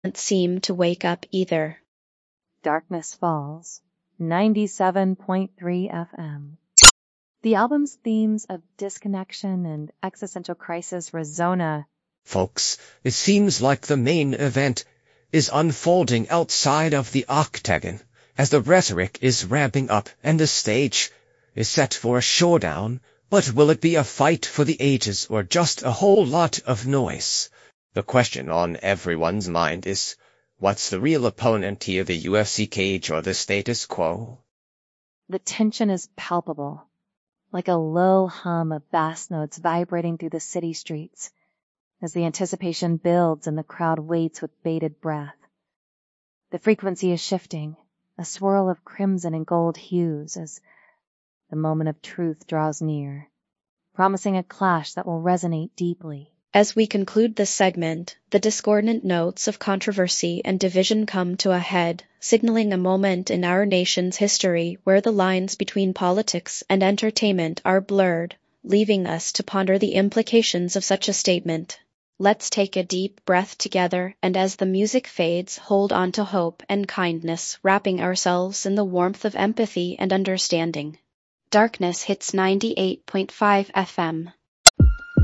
seem to wake up either. Darkness Falls, 97.3 FM. The album's themes of disconnection and existential crisis resona. Folks, it seems like the main event is unfolding outside of the octagon, as the rhetoric is ramping up and the stage is set for a showdown. But will it be a fight for the ages or just a whole lot of noise? The question on everyone's mind is, what's the real opponent here, the UFC cage or the status quo? The tension is palpable, like a low hum of bass notes vibrating through the city streets, as the anticipation builds and the crowd waits with bated breath. The frequency is shifting, a swirl of crimson and gold hues as the moment of truth draws near, promising a clash that will resonate deeply. As we conclude this segment, the discordant notes of controversy and division come to a head, signaling a moment in our nation's history where the lines between politics and entertainment are blurred, leaving us to ponder the implications of such a statement. Let's take a deep breath together, and as the music fades, hold on to hope and kindness, wrapping ourselves in the warmth of empathy and understanding. Darkness hits 98.5 FM.